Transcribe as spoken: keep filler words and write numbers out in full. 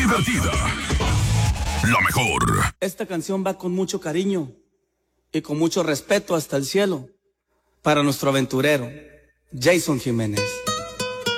divertida. La mejor. Esta canción va con mucho cariño y con mucho respeto hasta el cielo para nuestro aventurero, Jason Jiménez.